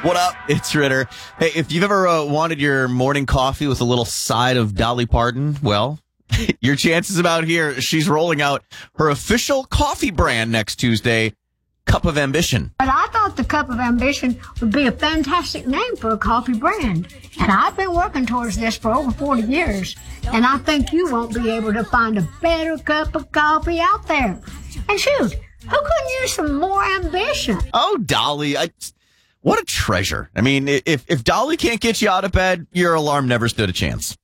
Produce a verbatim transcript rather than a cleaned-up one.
What up? It's Ritter. Hey, if you've ever uh, wanted your morning coffee with a little side of Dolly Parton, well, your chances about here. She's rolling out her official coffee brand next Tuesday, Cup of Ambition. But I thought the Cup of Ambition would be a fantastic name for a coffee brand. And I've been working towards this for over forty years. And I think you won't be able to find a better cup of coffee out there. And shoot, who couldn't use some more ambition? Oh, Dolly, I, what a treasure. I mean, if, if Dolly can't get you out of bed, your alarm never stood a chance.